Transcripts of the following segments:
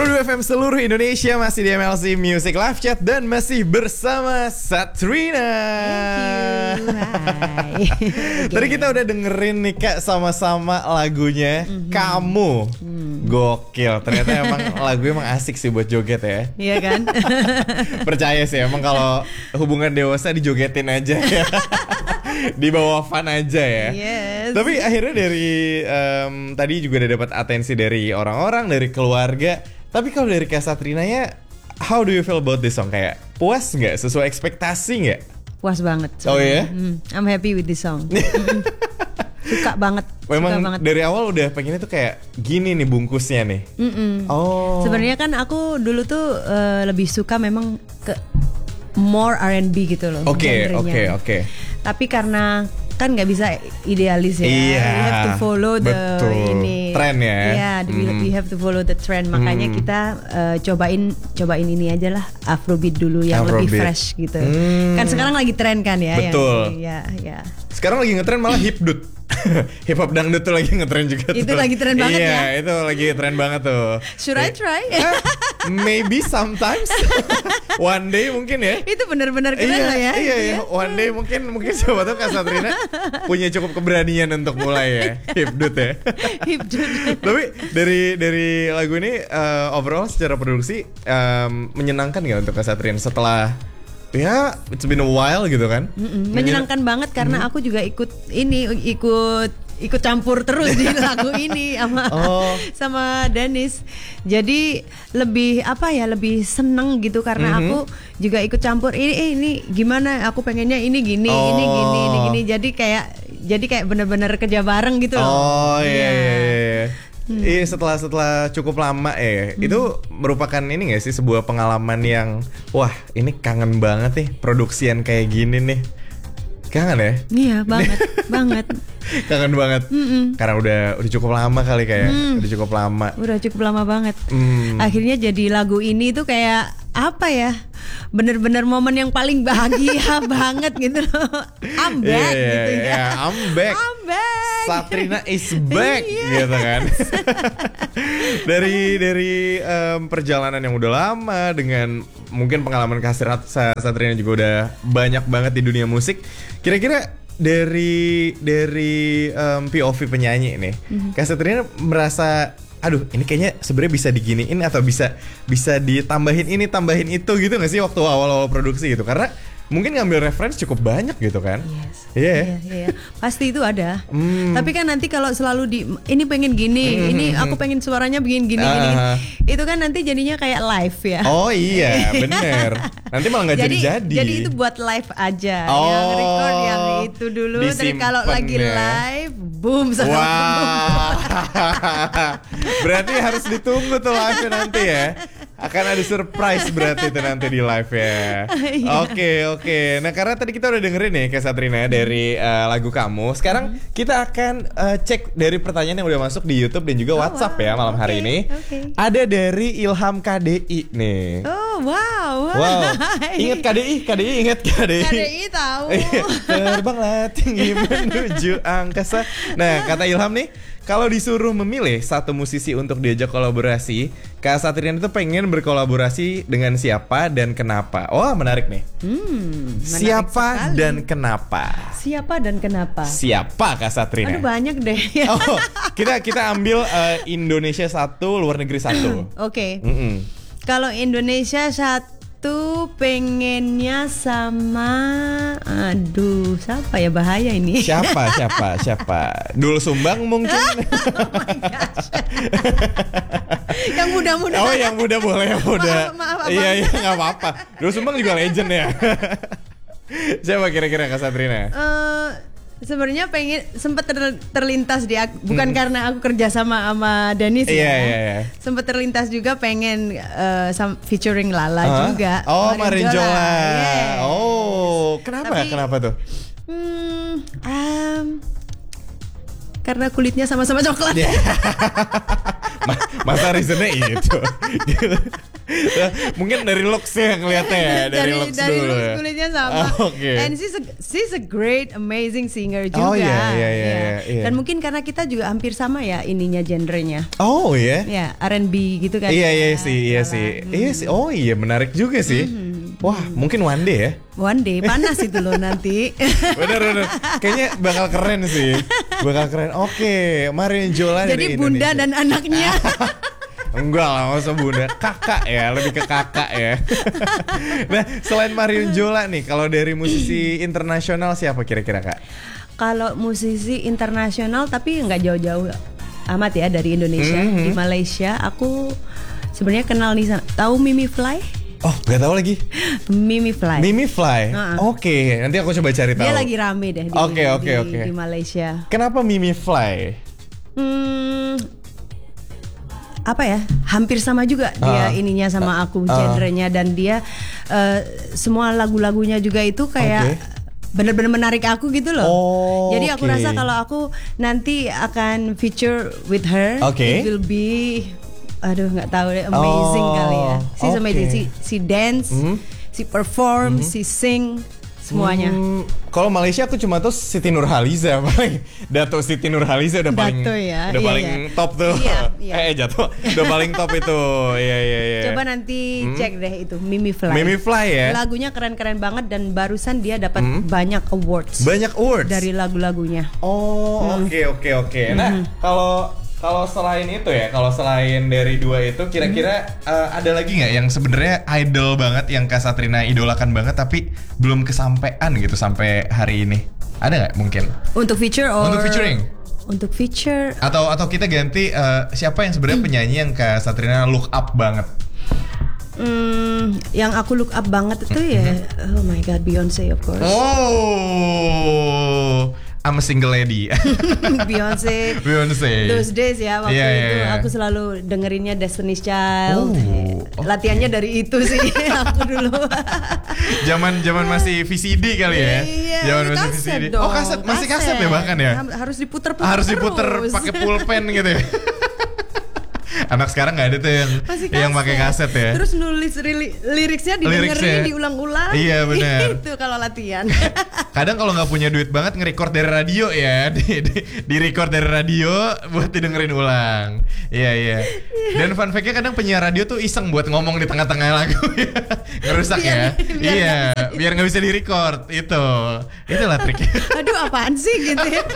102 FM seluruh Indonesia masih di MLC Music Live Chat dan masih bersama Satrina. Thank you. Hai. Tadi kita udah dengerin nih Kak sama-sama lagunya Kamu. Gokil. Ternyata emang lagu emang asik sih buat joget ya. Iya kan? Percaya sih emang kalau hubungan dewasa dijogetin aja ya. Di bawah fun aja ya. Yes. Tapi akhirnya dari tadi juga udah dapat atensi dari orang-orang, dari keluarga. Tapi kalau dari Kak Satrina ya, how do you feel about this song? Kayak puas nggak? Sesuai ekspektasi nggak? Puas banget. Oh ya? I'm happy with this song. Suka banget. Memang suka banget. dari awal udah pengennya tuh kayak gini nih bungkusnya nih. Oh. Sebenarnya kan aku dulu tuh lebih suka memang ke more R&B gitu loh. Oke. Tapi karena kan nggak bisa idealis ya. Iya, We have to follow the betul. Trend ya. Iya, we have to follow the trend. Makanya kita cobain ini aja lah, Afrobeat dulu yang lebih Afrobeat. fresh gitu. Kan sekarang lagi tren kan ya. Betul. Iya. Sekarang lagi ngetren malah hipdut. Hip hop dangdut tuh lagi ngetren juga tuh. Itu lagi tren banget ya. Iya, itu lagi tren banget tuh. Should I try? Maybe sometimes. One day mungkin ya. Itu benar-benar keren lah ya. Iya. One day mungkin siapa tahu Kak Satrina punya cukup keberanian untuk mulai ya hipdut ya. Hipdut. Tapi dari lagu ini overall secara produksi menyenangkan nggak untuk Kak Satrina setelah ya it's been a while gitu kan? Menyenangkan banget karena aku juga ikut campur terus di lagu ini sama Dennis. Jadi lebih seneng gitu karena aku juga ikut campur ini gimana, aku pengennya ini gini, ini gini. Jadi kayak benar-benar kerja bareng gitu loh. Oh iya. Iya, setelah cukup lama itu merupakan ini gak sih sebuah pengalaman yang wah ini kangen banget nih produksian kayak gini nih. Kangen ya? Iya banget. Kangen banget. Karena udah cukup lama kali kayak udah cukup lama. Udah cukup lama banget. Akhirnya jadi lagu ini tuh kayak apa ya? Bener-bener momen yang paling bahagia banget gitu loh. I'm back gitu ya. I'm back. Satrina is back gitu kan. dari perjalanan yang udah lama dengan mungkin pengalaman Satrina juga udah banyak banget di dunia musik. Kira-kira dari POV penyanyi nih, Kak Satrina merasa aduh ini kayaknya sebenarnya bisa diginiin atau bisa ditambahin ini tambahin itu gitu nggak sih waktu awal-awal produksi gitu, karena mungkin ngambil referensi cukup banyak gitu kan. Iya. Pasti itu ada. Tapi kan nanti kalau selalu ini pengen gini, ini aku pengen suaranya begini gini. Itu kan nanti jadinya kayak live ya. Oh iya, bener. Nanti malah nggak jadi. Jadi itu buat live aja. Yang record yang itu dulu. Tapi kalau lagi live, boom sama boom. Berarti harus ditunggu tuh live nanti ya. Akan ada surprise berarti itu nanti di live ya. Oke. Nah karena tadi kita udah dengerin nih Kak Satrina dari lagu Kamu. Sekarang kita akan cek dari pertanyaan yang udah masuk di YouTube dan juga WhatsApp ya malam hari ini. Ada dari Ilham KDI nih. Oh wow. Ingat KDI, ingat KDI. KDI tahu. Terbanglah tinggi menuju angkasa. Nah kata Ilham nih, kalau disuruh memilih satu musisi untuk diajak kolaborasi, Kak Satrina itu pengen berkolaborasi dengan siapa dan kenapa? Wah menarik nih. Siapa sekali. dan kenapa? Siapa Kak Satrina? Aduh banyak deh. Kita ambil Indonesia satu, luar negeri satu. Oke. Kalau Indonesia satu pengennya sama, aduh siapa ya, bahaya ini. Siapa? Dul Sumbang mungkin. Oh my gosh. Yang muda-muda. Oh yang muda boleh, yang muda. Maaf. Iya nggak apa-apa. Dul Sumbang juga legend ya. Siapa kira-kira Kak Satrina? Sebenarnya pengen sempat terlintas bukan karena aku kerja sama Dennis ya. Iya. Sempat terlintas juga pengen featuring Lala juga. Oh, Marinjola. Yes. Oh, kenapa tuh? Karena kulitnya sama-sama coklat. Masa reasonnya itu. Mungkin dari looks ya ngeliatnya ya, dari looks dulu. Looks kulitnya sama. And she's a great amazing singer juga. Oh iya. Dan mungkin karena kita juga hampir sama ya ininya genrenya. Oh iya. Ya, R&B gitu kan. Iya sih. Oh iya, menarik juga sih. Wah, mungkin one day ya. One day, panas itu loh nanti. Bener. Kayaknya bakal keren sih. Oke, Marion Jola dari Jadi bunda Indonesia. dan anaknya. Enggak lah, nggak usah bunda. Kakak ya, lebih ke kakak ya. Nah, selain Marion Jola nih, kalau dari musisi internasional siapa kira-kira Kak? Kalau musisi internasional tapi nggak jauh-jauh amat ya dari Indonesia. Di Malaysia aku sebenarnya kenal nih, tahu Mimi Fly? Oh, gak tahu lagi. Mimi Fly. Oke, nanti aku coba cari tahu. Dia lagi rame deh di Malaysia. Kenapa Mimi Fly? Apa ya? Hampir sama juga dia ininya sama aku genrenya, dan dia semua lagu-lagunya juga itu kayak benar-benar menarik aku gitu loh. Jadi aku rasa kalau aku nanti akan feature with her, it will be nggak tahu deh, amazing kali ya. She's amazing. She dance, she perform, she sing, semuanya. Kalau Malaysia aku cuma tahu Siti Nurhaliza paling. Dato Siti Nurhaliza udah paling paling top tuh. Jatuh. Udah paling top itu. Iya. Coba nanti cek deh itu Mimi Fly. Mimi Fly ya. Lagunya keren-keren banget dan barusan dia dapat banyak awards. Dari lagu-lagunya. Oke. Nah, kalau selain itu ya, kalau selain dari dua itu, kira-kira ada lagi nggak yang sebenarnya idol banget yang Kak Satrina idolakan banget tapi belum kesampaian gitu sampai hari ini? Ada nggak mungkin? Untuk feature Untuk featuring? Untuk feature. Atau kita ganti siapa yang sebenarnya penyanyi yang Kak Satrina look up banget? Yang aku look up banget itu ya, oh my god, Beyonce of course. I'm a single lady. Beyonce. Those days ya, waktu itu aku selalu dengerinnya Destiny's Child. Latihannya dari itu sih aku dulu. Zaman masih VCD kali ya. Zaman masih VCD. Dong, masih kaset ya bahkan ya. Harus diputer pakai pulpen gitu ya. Anak sekarang nggak ada tuh yang pakai kaset ya. Terus nulis liriknya didengerin diulang-ulang. Iya benar. Itu kalau latihan. Kadang kalau nggak punya duit banget nge-record dari radio ya, di record dari radio buat didengerin ulang. Iya. Dan fun fact-nya kadang penyiar radio tuh iseng buat ngomong di tengah-tengah lagu ya. Ngerusak ya. Biar nggak bisa di-record. Itulah triknya. Aduh, apaan sih gitu ya.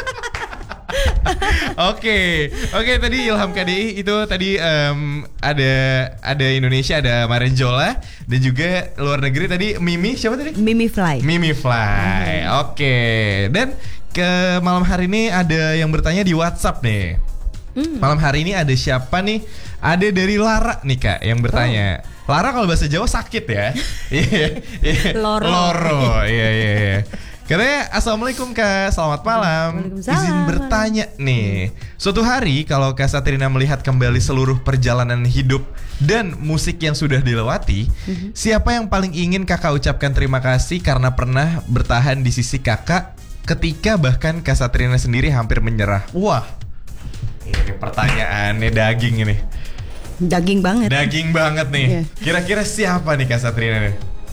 Oke, tadi Ilham KDI itu tadi ada Indonesia, ada Marion Jola, dan juga luar negeri tadi siapa tadi? Mimi Fly. Oke. Dan ke malam hari ini ada yang bertanya di WhatsApp nih. Malam hari ini ada siapa nih? Ada dari Lara nih Kak yang bertanya. Lara kalau bahasa Jawa sakit ya. Loro. Iya. Katanya, Assalamualaikum Kak, selamat malam. Izin bertanya nih, suatu hari kalau Kak Satrina melihat kembali seluruh perjalanan hidup dan musik yang sudah dilewati, siapa yang paling ingin Kakak ucapkan terima kasih karena pernah bertahan di sisi Kakak ketika bahkan Kak Satrina sendiri hampir menyerah? Wah, ini pertanyaannya daging ini. Daging banget nih. Kira-kira siapa nih Kak Satrina nih?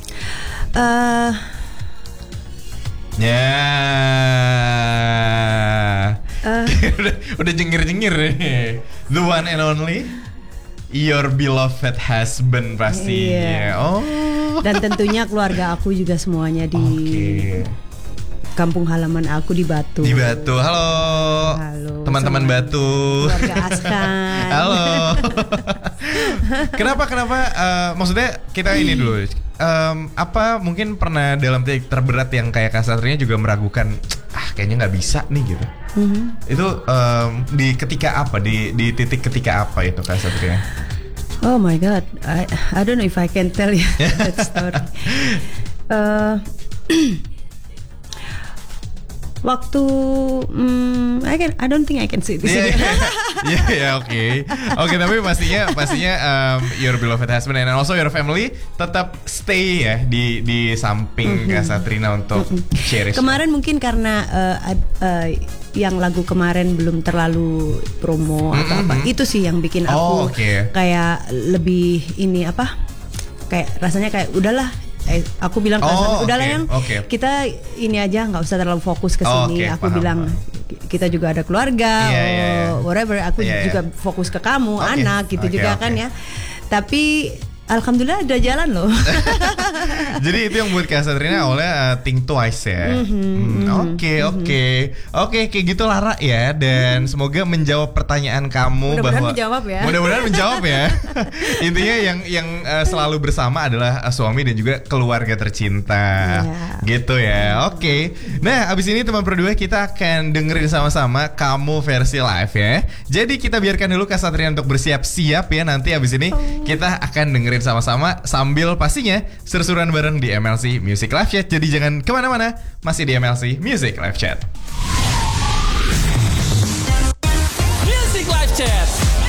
Udah jengir-jengir nih. The one and only, your beloved husband pastinya. Dan tentunya keluarga aku juga semuanya di kampung halaman aku di Batu. Halo teman-teman Batu. Keluarga Askan. Halo. Kenapa? Maksudnya kita ini dulu. Apa mungkin pernah dalam titik terberat yang kayak Kak Satrina juga meragukan, kayaknya nggak bisa nih gitu. Itu di ketika apa? Di titik ketika apa itu Kak Satrina? Oh my god, I don't know if I can tell you that story. Waktu I don't think I can say this. Oke, tapi pastinya your beloved husband and also your family tetap stay ya di samping Kak Satrina untuk cherish. Kemarin mungkin karena yang lagu kemarin belum terlalu promo atau apa, itu sih yang bikin aku kayak lebih ini apa, kayak rasanya kayak udahlah. Aku bilang udahlah yang kita ini aja nggak usah terlalu fokus ke sini. Aku bilang kita juga ada keluarga, whatever. Aku juga fokus ke kamu, anak gitu juga kan ya. Tapi alhamdulillah ada jalan loh. Jadi itu yang buat Kak Satrina awalnya think twice ya. Oke, kayak gitu Lara ya. Dan semoga menjawab pertanyaan kamu. Mudah-mudahan menjawab ya. Intinya yang selalu bersama adalah suami dan juga keluarga tercinta. Gitu ya. Oke. Nah, abis ini teman berdua kita akan dengerin sama-sama kamu versi live ya. Jadi kita biarkan dulu Kak Satrina untuk bersiap-siap ya. Nanti abis ini kita akan dengerin sama-sama sambil pastinya seru-seruan bareng di MLC Music Live Chat. Jadi jangan kemana-mana, masih di MLC Music Live Chat. Music Live Chat.